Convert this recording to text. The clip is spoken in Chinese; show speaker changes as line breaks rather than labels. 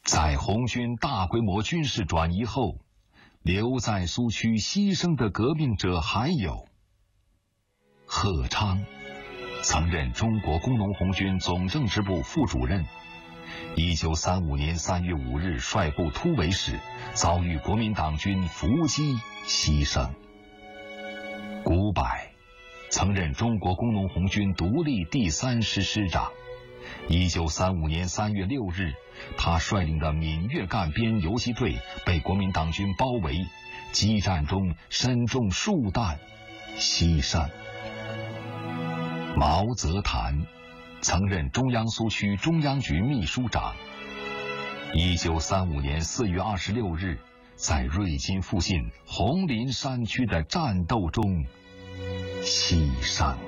在红军大规模军事转移后，留在苏区牺牲的革命者还有贺昌，曾任中国工农红军总政治部副主任，1935年3月5日率部突围时遭遇国民党军伏击牺牲。古柏曾任中国工农红军独立第3师师长，1935年3月6日，他率领的闽粤赣边游击队被国民党军包围，激战中身中数弹，牺牲。毛泽谭曾任中央苏区中央局秘书长，1935年4月26日，在瑞金附近红林山区的战斗中牺牲。